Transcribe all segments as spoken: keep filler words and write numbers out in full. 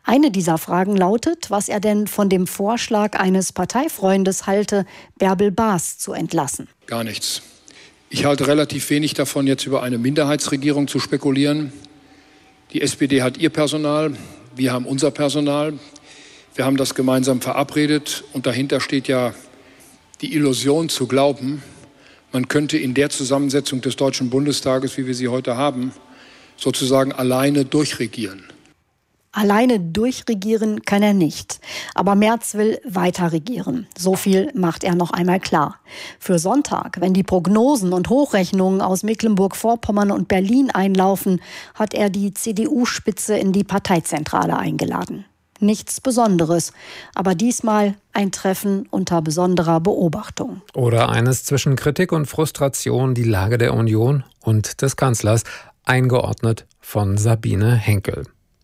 Eine dieser Fragen lautet, was er denn von dem Vorschlag eines Parteifreundes halte, Bärbel Baas zu entlassen. Gar nichts. Ich halte relativ wenig davon, jetzt über eine Minderheitsregierung zu spekulieren. Die S P D hat ihr Personal, wir haben unser Personal. Wir haben das gemeinsam verabredet und dahinter steht ja die Illusion zu glauben, man könnte in der Zusammensetzung des Deutschen Bundestages, wie wir sie heute haben, sozusagen alleine durchregieren. Alleine durchregieren kann er nicht. Aber Merz will weiter regieren. So viel macht er noch einmal klar. Für Sonntag, wenn die Prognosen und Hochrechnungen aus Mecklenburg-Vorpommern und Berlin einlaufen, hat er die C D U-Spitze in die Parteizentrale eingeladen. Nichts Besonderes, aber diesmal ein Treffen unter besonderer Beobachtung. Oder eines zwischen Kritik und Frustration, die Lage der Union und des Kanzlers, eingeordnet von Sabine Henkel.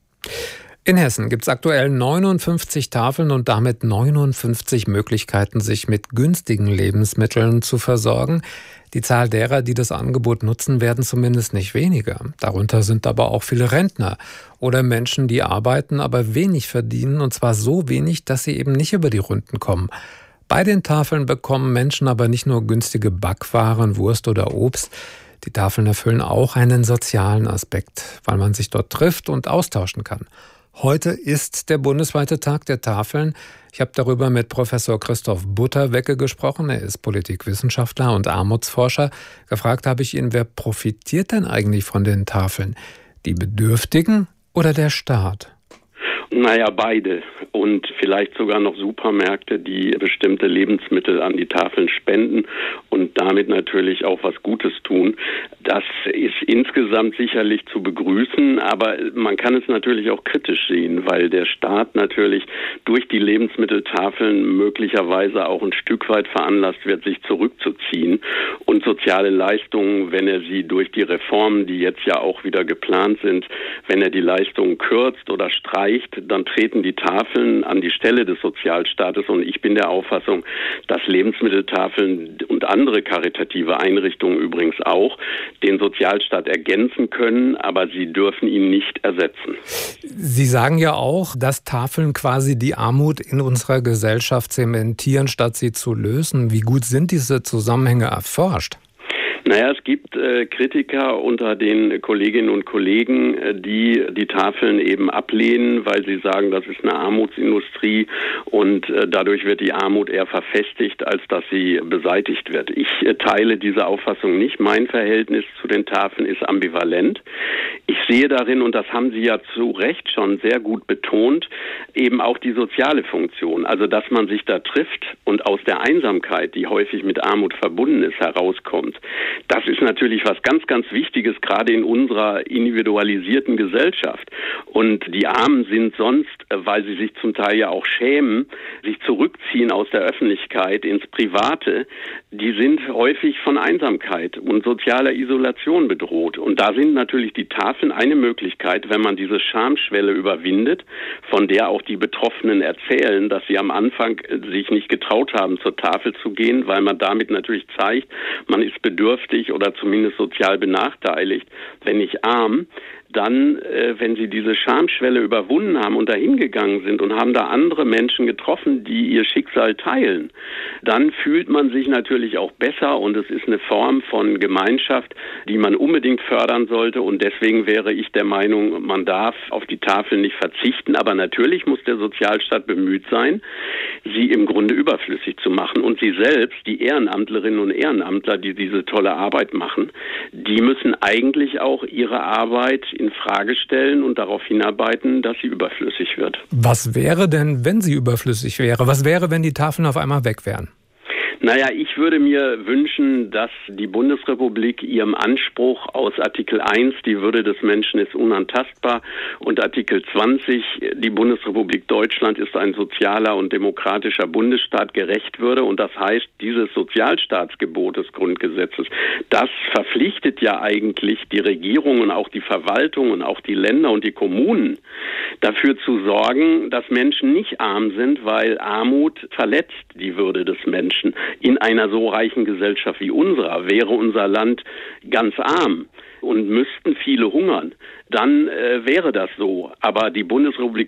In Hessen gibt es aktuell neunundfünfzig Tafeln und damit neunundfünfzig Möglichkeiten, sich mit günstigen Lebensmitteln zu versorgen. Die Zahl derer, die das Angebot nutzen, werden zumindest nicht weniger. Darunter sind aber auch viele Rentner oder Menschen, die arbeiten, aber wenig verdienen, und zwar so wenig, dass sie eben nicht über die Runden kommen. Bei den Tafeln bekommen Menschen aber nicht nur günstige Backwaren, Wurst oder Obst. Die Tafeln erfüllen auch einen sozialen Aspekt, weil man sich dort trifft und austauschen kann. Heute ist der bundesweite Tag der Tafeln. Ich habe darüber mit Professor Christoph Butterwecke gesprochen. Er ist Politikwissenschaftler und Armutsforscher. Gefragt habe ich ihn, wer profitiert denn eigentlich von den Tafeln? Die Bedürftigen oder der Staat? Naja, beide. Und vielleicht sogar noch Supermärkte, die bestimmte Lebensmittel an die Tafeln spenden und damit natürlich auch was Gutes tun. Das ist insgesamt sicherlich zu begrüßen, aber man kann es natürlich auch kritisch sehen, weil der Staat natürlich durch die Lebensmitteltafeln möglicherweise auch ein Stück weit veranlasst wird, sich zurückzuziehen und soziale Leistungen, wenn er sie durch die Reformen, die jetzt ja auch wieder geplant sind, wenn er die Leistungen kürzt oder streicht, dann treten die Tafeln an die Stelle des Sozialstaates. Und ich bin der Auffassung, dass Lebensmitteltafeln und andere karitative Einrichtungen übrigens auch den Sozialstaat ergänzen können, aber sie dürfen ihn nicht ersetzen. Sie sagen ja auch, dass Tafeln quasi die Armut in unserer Gesellschaft zementieren, statt sie zu lösen. Wie gut sind diese Zusammenhänge erforscht? Naja, es gibt äh, Kritiker unter den Kolleginnen und Kollegen, äh, die die Tafeln eben ablehnen, weil sie sagen, das ist eine Armutsindustrie und äh, dadurch wird die Armut eher verfestigt, als dass sie beseitigt wird. Ich äh, teile diese Auffassung nicht. Mein Verhältnis zu den Tafeln ist ambivalent. Ich sehe darin, und das haben Sie ja zu Recht schon sehr gut betont, eben auch die soziale Funktion. Also, dass man sich da trifft und aus der Einsamkeit, die häufig mit Armut verbunden ist, herauskommt. Das ist natürlich was ganz, ganz Wichtiges, gerade in unserer individualisierten Gesellschaft. Und die Armen sind sonst, weil sie sich zum Teil ja auch schämen, sich zurückziehen aus der Öffentlichkeit ins Private, die sind häufig von Einsamkeit und sozialer Isolation bedroht. Und da sind natürlich die Tafeln eine Möglichkeit, wenn man diese Schamschwelle überwindet, von der auch die Betroffenen erzählen, dass sie am Anfang sich nicht getraut haben, zur Tafel zu gehen, weil man damit natürlich zeigt, man ist bedürftig oder zumindest sozial benachteiligt, wenn nicht arm. Dann, äh, wenn sie diese Schamschwelle überwunden haben und dahin gegangen sind und haben da andere Menschen getroffen, die ihr Schicksal teilen, dann fühlt man sich natürlich auch besser und es ist eine Form von Gemeinschaft, die man unbedingt fördern sollte und deswegen wäre ich der Meinung, man darf auf die Tafel nicht verzichten, aber natürlich muss der Sozialstaat bemüht sein, sie im Grunde überflüssig zu machen und sie selbst, die Ehrenamtlerinnen und Ehrenamtler, die diese tolle Arbeit machen, die müssen eigentlich auch ihre Arbeit in Frage stellen und darauf hinarbeiten, dass sie überflüssig wird. Was wäre denn, wenn sie überflüssig wäre? Was wäre, wenn die Tafeln auf einmal weg wären? Naja, ich würde mir wünschen, dass die Bundesrepublik ihrem Anspruch aus Artikel eins, die Würde des Menschen ist unantastbar, und Artikel zwanzig, die Bundesrepublik Deutschland ist ein sozialer und demokratischer Bundesstaat, gerecht würde. Und das heißt, dieses Sozialstaatsgebot des Grundgesetzes, das verpflichtet ja eigentlich die Regierung und auch die Verwaltung und auch die Länder und die Kommunen dafür zu sorgen, dass Menschen nicht arm sind, weil Armut verletzt die Würde des Menschen. In einer so reichen Gesellschaft wie unserer wäre unser Land ganz arm und müssten viele hungern, dann äh, wäre das so. Aber die Bundesrepublik